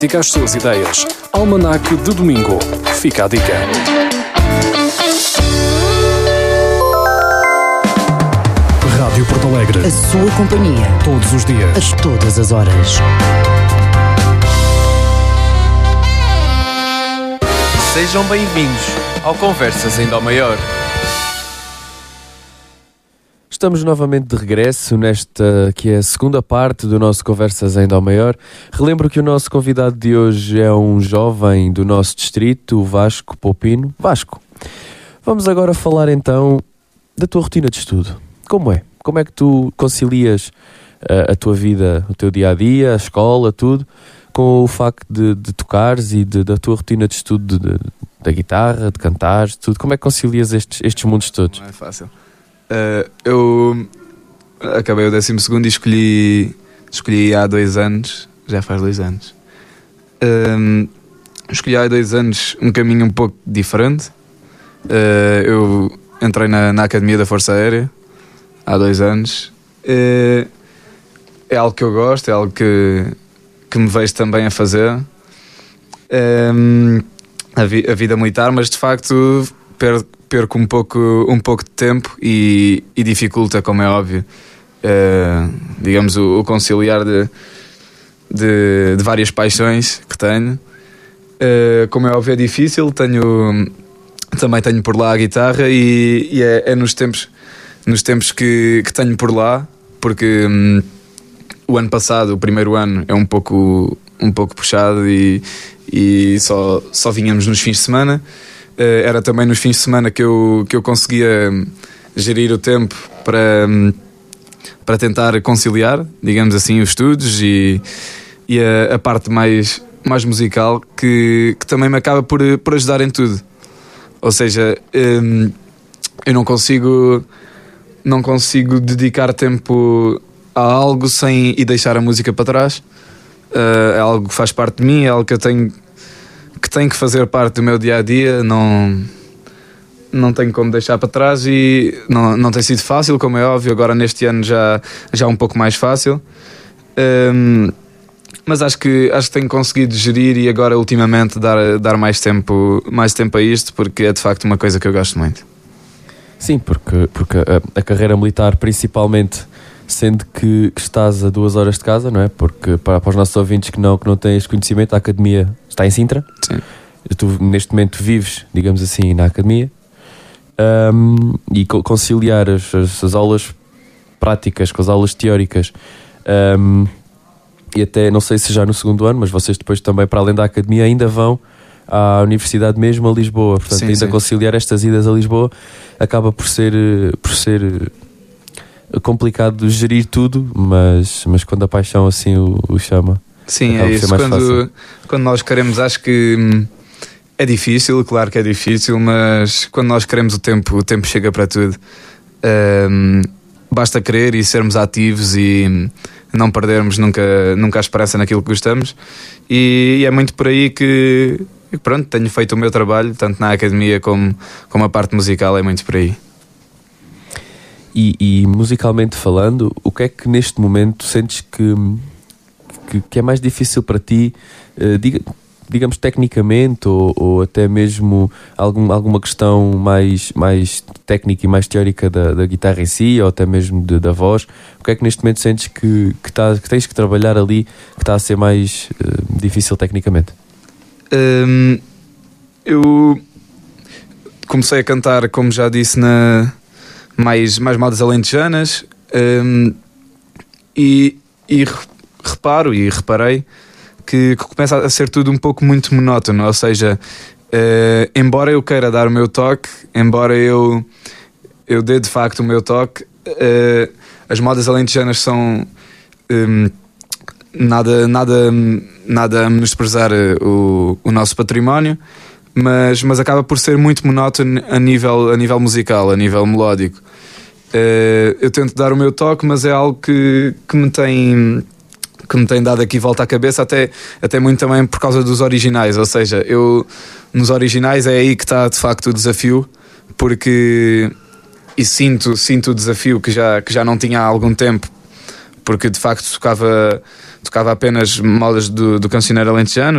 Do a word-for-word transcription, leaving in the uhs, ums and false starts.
Diga as suas ideias. Almanaque de Domingo. Fica a dica. Rádio Porto Alegre. A sua companhia. Todos os dias. A todas as horas. Sejam bem-vindos ao Conversas em Dó Maior. Estamos novamente de regresso nesta que é a segunda parte do nosso Conversas em Dó Maior. Relembro que o nosso convidado de hoje é um jovem do nosso distrito, o Vasco Poupino. Vasco, vamos agora falar então da tua rotina de estudo. Como é? Como é que tu concilias uh, a tua vida, o teu dia-a-dia, a escola, tudo, com o facto de, de tocares e de, da tua rotina de estudo de, de, da guitarra, de cantares, tudo? Como é que concilias estes, estes mundos todos? Não é fácil. Uh, eu acabei o décimo segundo e escolhi, escolhi há dois anos, já faz dois anos, uh, escolhi há dois anos um caminho um pouco diferente. Uh, eu entrei na, na Academia da Força Aérea há dois anos. Uh, é algo que eu gosto, é algo que, que me vejo também a fazer. Uh, a, vi, a vida militar, mas de facto perco perco um pouco, um pouco de tempo e, e dificulta, como é óbvio, uh, digamos, o, o conciliar de, de, de várias paixões que tenho. Uh, como é óbvio, é difícil. Tenho, também tenho por lá a guitarra e, e é, é nos tempos, nos tempos que, que tenho por lá, porque um, o ano passado, o primeiro ano, é um pouco, um pouco puxado e, e só, só vinhamos nos fins de semana. Uh, era também nos fins de semana que eu, que eu conseguia gerir o tempo para, para tentar conciliar, digamos assim, os estudos e, e a, a parte mais, mais musical que, que também me acaba por, por ajudar em tudo. Ou seja, um, eu não consigo, não consigo dedicar tempo a algo sem e deixar a música para trás. Uh, é algo que faz parte de mim, é algo que eu tenho que tem que fazer parte do meu dia-a-dia, não, não tenho como deixar para trás e não, não tem sido fácil, como é óbvio. Agora neste ano já, já é um pouco mais fácil, um, mas acho que, acho que tenho conseguido gerir e agora ultimamente dar, dar mais, tempo, mais tempo a isto, porque é de facto uma coisa que eu gosto muito. Sim, porque, porque a, a carreira militar, principalmente sendo que, que estás a duas horas de casa, não é? Porque para, para os nossos ouvintes que não, que não têm este conhecimento, a academia está em Sintra. Sim. Tu neste momento vives, digamos assim, na academia, um, e conciliar as, as, as aulas práticas com as aulas teóricas, um, e até não sei se já no segundo ano, mas vocês depois também, para além da academia, ainda vão à universidade mesmo, a Lisboa. Portanto, sim, ainda sim. conciliar estas idas a Lisboa acaba por ser, por ser complicado de gerir tudo, mas, mas quando a paixão assim o, o chama. Sim, é isso. Quando, quando nós queremos, acho que hum, é difícil, claro que é difícil, mas quando nós queremos o tempo, o tempo chega para tudo. Hum, basta querer e sermos ativos e hum, não perdermos nunca, nunca a esperança naquilo que gostamos. E, e é muito por aí que, pronto, tenho feito o meu trabalho, tanto na academia como, como a parte musical, é muito por aí. E, e musicalmente falando, o que é que neste momento sentes que, que, que é mais difícil para ti, uh, diga, digamos tecnicamente, ou, ou até mesmo algum, alguma questão mais, mais técnica e mais teórica da, da guitarra em si, ou até mesmo de, da voz? O que é que neste momento sentes que, que, tá, que tens que trabalhar ali, que está a ser mais uh, difícil tecnicamente? Um, eu comecei a cantar, como já disse, na... mais, mais modas alentejanas, um, e, e reparo e reparei que, que começa a ser tudo um pouco muito monótono. Ou seja, uh, embora eu queira dar o meu toque, embora eu, eu dê de facto o meu toque, uh, as modas alentejanas são um, nada, nada, nada a menosprezar o, o nosso património, Mas, mas acaba por ser muito monótono a nível, a nível musical, a nível melódico. Uh, eu tento dar o meu toque, mas é algo que, que, me tem, que me tem dado aqui volta à cabeça, até, até muito também por causa dos originais. Ou seja, eu nos originais é aí que está de facto o desafio, porque e sinto, sinto o desafio que já, que já não tinha há algum tempo, porque de facto tocava, tocava apenas modas do, do cancioneiro alentejano